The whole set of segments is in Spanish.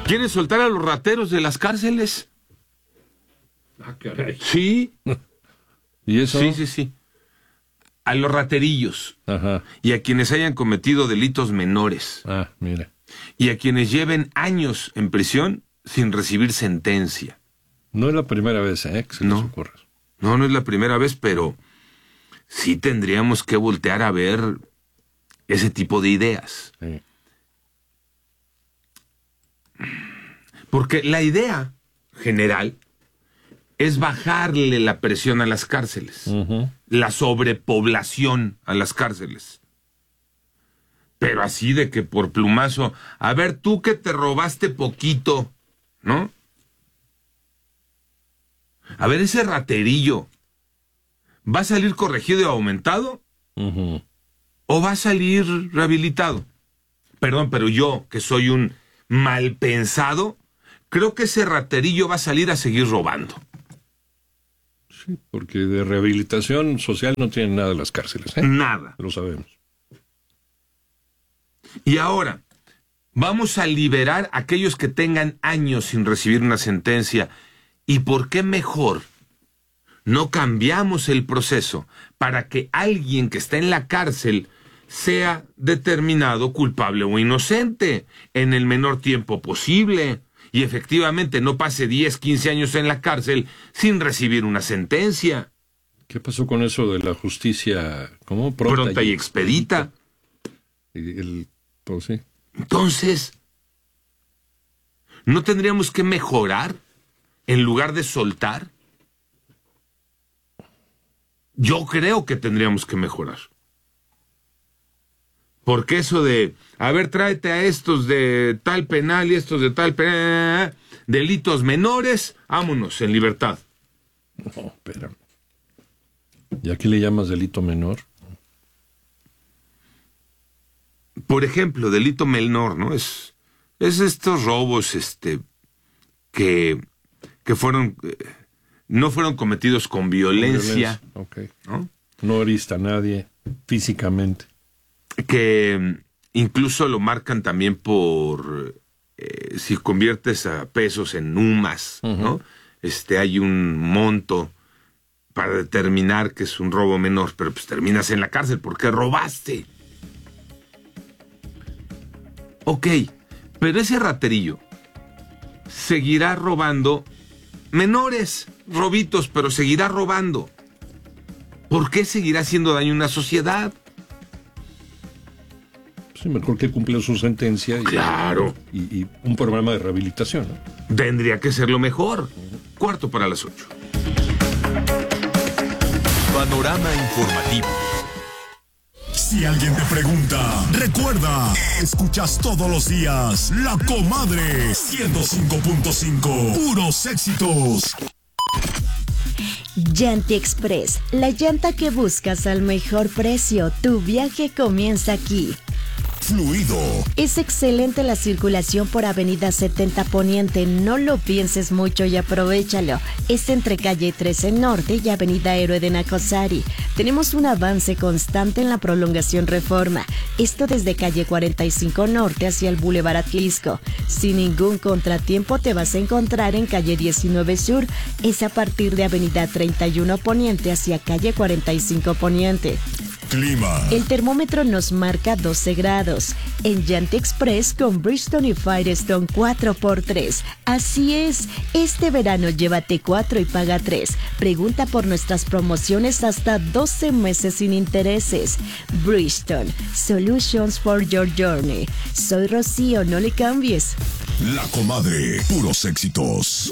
¿Quieren soltar a los rateros de las cárceles? Ah, caray. Sí. ¿Y eso? Sí. A los raterillos. Ajá. Y a quienes hayan cometido delitos menores. Ah, mira. Y a quienes lleven años en prisión sin recibir sentencia. No es la primera vez, que se les ocurre. No es la primera vez, pero sí tendríamos que voltear a ver ese tipo de ideas. Sí. Porque la idea general es bajarle la presión a las cárceles, la sobrepoblación a las cárceles. Pero así de que por plumazo, a ver, tú que te robaste poquito, ¿no? A ver, ese raterillo, ¿va a salir corregido y aumentado? ¿O va a salir rehabilitado? Perdón, pero yo, que soy un mal pensado, creo que ese raterillo va a salir a seguir robando. Sí, porque de rehabilitación social no tienen nada las cárceles, Nada. Lo sabemos. Y ahora, vamos a liberar a aquellos que tengan años sin recibir una sentencia. ¿Y por qué mejor no cambiamos el proceso para que alguien que está en la cárcel sea determinado culpable o inocente en el menor tiempo posible? Y efectivamente no pase 10, 15 años en la cárcel sin recibir una sentencia. ¿Qué pasó con eso de la justicia? ¿Cómo? Pronta y expedita. Pues sí. Entonces, ¿no tendríamos que mejorar en lugar de soltar? Yo creo que tendríamos que mejorar. Porque eso de, a ver, tráete a estos de tal penal y estos de tal penal, delitos menores, vámonos, en libertad. No, espérame. ¿Y a qué le llamas delito menor? Por ejemplo, delito menor, ¿no? Es estos robos, que fueron, no fueron cometidos con violencia. Okay. ¿No? No heriste a nadie físicamente. Que incluso lo marcan también por si conviertes a pesos en UMAS, ¿no? Hay un monto para determinar que es un robo menor, pero pues terminas en la cárcel porque robaste. Ok, pero ese raterillo seguirá robando menores robitos, pero seguirá robando. ¿Por qué seguirá haciendo daño a una sociedad? Sí, mejor que cumpla su sentencia. Claro. Y un programa de rehabilitación, ¿no? Tendría que ser lo mejor. 7:45. Panorama informativo. Si alguien te pregunta, recuerda, escuchas todos los días La Comadre 105.5, puros éxitos. Llanti Express, la llanta que buscas al mejor precio. Tu viaje comienza aquí. Fluido. Es excelente la circulación por Avenida 70 Poniente. No lo pienses mucho y aprovéchalo. Es entre calle 13 Norte y Avenida Héroe de Nacosari. Tenemos un avance constante en la prolongación Reforma. Esto desde calle 45 Norte hacia el Boulevard Atlisco. Sin ningún contratiempo te vas a encontrar en calle 19 Sur. Es a partir de Avenida 31 Poniente hacia calle 45 Poniente. Clima. El termómetro nos marca 12 grados. En Llanti Express con Bridgestone y Firestone 4x3. Así es, este verano llévate 4 y paga 3. Pregunta por nuestras promociones hasta 12 meses sin intereses. Bridgestone, Solutions for Your Journey. Soy Rocío, no le cambies. La Comadre, puros éxitos.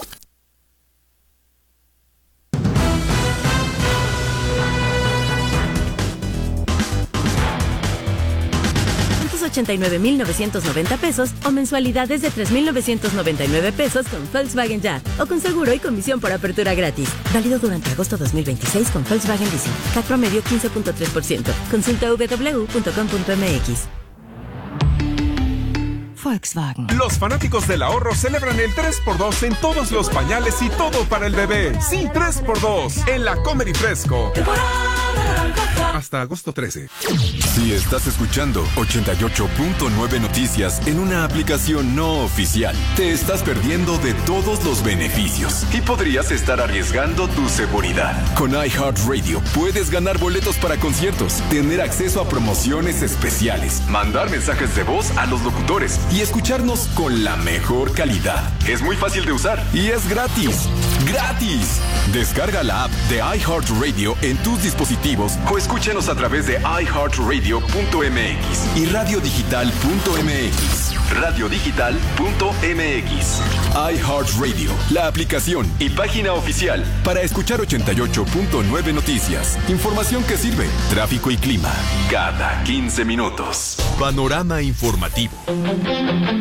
89,990 pesos o mensualidades de 3,999 pesos con Volkswagen Ya o con seguro y comisión por apertura gratis. Válido durante agosto 2026 con Volkswagen Leasing. CAC promedio 15.3%. Consulta www.com.mx. Volkswagen. Los fanáticos del ahorro celebran el 3x2 en todos los pañales y todo para el bebé. Sí, 3x2 en la Comer y Fresco. hasta agosto 13. Si estás escuchando 88.9 Noticias en una aplicación no oficial, te estás perdiendo de todos los beneficios y podrías estar arriesgando tu seguridad. Con iHeartRadio puedes ganar boletos para conciertos, tener acceso a promociones especiales, mandar mensajes de voz a los locutores y escucharnos con la mejor calidad. Es muy fácil de usar y es gratis. ¡Gratis! Descarga la app de iHeartRadio en tus dispositivos o escúchanos a través de iHeartRadio.mx y radiodigital.mx. Radiodigital.mx. iHeartRadio, la aplicación y página oficial para escuchar 88.9 Noticias. Información que sirve, tráfico y clima, cada 15 minutos. Panorama informativo.